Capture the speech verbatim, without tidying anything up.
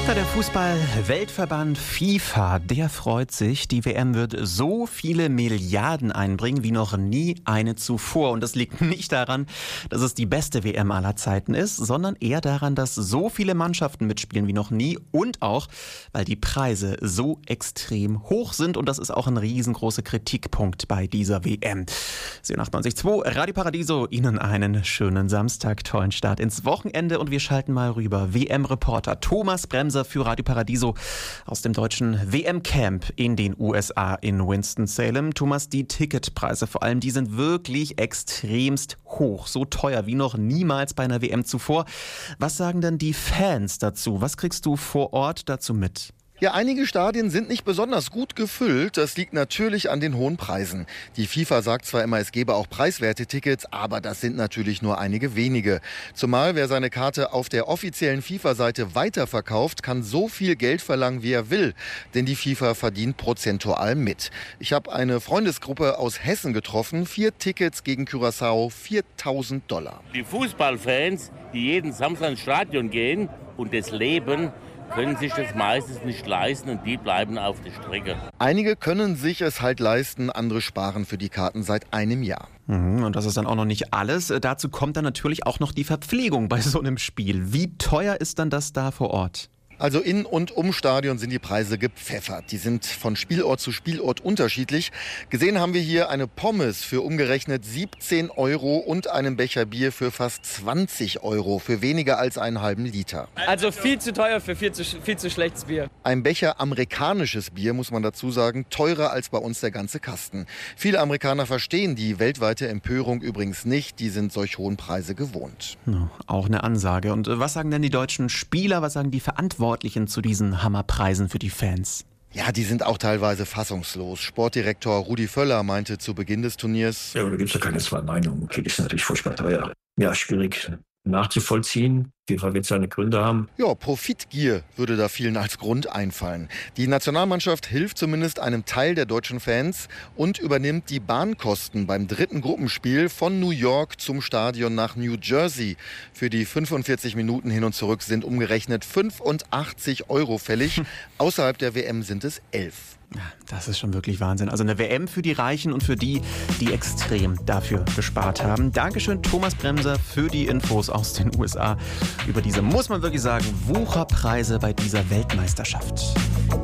Ja, der Fußball-Weltverband FIFA, der freut sich. Die W M wird so viele Milliarden einbringen wie noch nie eine zuvor. Und das liegt nicht daran, dass es die beste W M aller Zeiten ist, sondern eher daran, dass so viele Mannschaften mitspielen wie noch nie und auch, weil die Preise so extrem hoch sind. Und das ist auch ein riesengroßer Kritikpunkt bei dieser W M. Sie hören achtundneunzig Komma zwei, Radio Paradiso, Ihnen einen schönen Samstag, tollen Start ins Wochenende. Und wir schalten mal rüber. W M-Reporter Thomas Bremser für Radio Paradiso aus dem deutschen W M-Camp in den U S A in Winston-Salem. Thomas, die Ticketpreise vor allem, die sind wirklich extremst hoch, so teuer wie noch niemals bei einer W M zuvor. Was sagen denn die Fans dazu? Was kriegst du vor Ort dazu mit? Ja, einige Stadien sind nicht besonders gut gefüllt. Das liegt natürlich an den hohen Preisen. Die FIFA sagt zwar immer, es gebe auch preiswerte Tickets, aber das sind natürlich nur einige wenige. Zumal wer seine Karte auf der offiziellen FIFA-Seite weiterverkauft, kann so viel Geld verlangen, wie er will. Denn die FIFA verdient prozentual mit. Ich habe eine Freundesgruppe aus Hessen getroffen. Vier Tickets gegen Curaçao, viertausend Dollar. Die Fußballfans, die jeden Samstag ins Stadion gehen und das leben, können sich das meistens nicht leisten und die bleiben auf der Strecke. Einige können sich es halt leisten, andere sparen für die Karten seit einem Jahr. Mhm, und das ist dann auch noch nicht alles. Dazu kommt dann natürlich auch noch die Verpflegung bei so einem Spiel. Wie teuer ist dann das da vor Ort? Also in und um Stadion sind die Preise gepfeffert. Die sind von Spielort zu Spielort unterschiedlich. Gesehen haben wir hier eine Pommes für umgerechnet siebzehn Euro und einen Becher Bier für fast zwanzig Euro, für weniger als einen halben Liter. Also viel zu teuer für viel zu, viel zu schlechtes Bier. Ein Becher amerikanisches Bier, muss man dazu sagen, teurer als bei uns der ganze Kasten. Viele Amerikaner verstehen die weltweite Empörung übrigens nicht. Die sind solch hohen Preise gewohnt. Ja, auch eine Ansage. Und was sagen denn die deutschen Spieler, was sagen die Verantwortlichen zu diesen Hammerpreisen für die Fans? Ja, die sind auch teilweise fassungslos. Sportdirektor Rudi Völler meinte zu Beginn des Turniers: Ja, da gibt es ja keine zwei Meinungen. Okay, das ist natürlich furchtbar teuer. Ja, schwierig nachzuvollziehen. FIFA wird seine Gründe haben. Ja, Profitgier würde da vielen als Grund einfallen. Die Nationalmannschaft hilft zumindest einem Teil der deutschen Fans und übernimmt die Bahnkosten beim dritten Gruppenspiel von New York zum Stadion nach New Jersey. Für die fünfundvierzig Minuten hin und zurück sind umgerechnet fünfundachtzig Euro fällig. Außerhalb der W M sind es elf. Das ist schon wirklich Wahnsinn. Also eine W M für die Reichen und für die, die extrem dafür gespart haben. Dankeschön, Thomas Bremser, für die Infos aus den U S A über diese, muss man wirklich sagen, Wucherpreise bei dieser Weltmeisterschaft.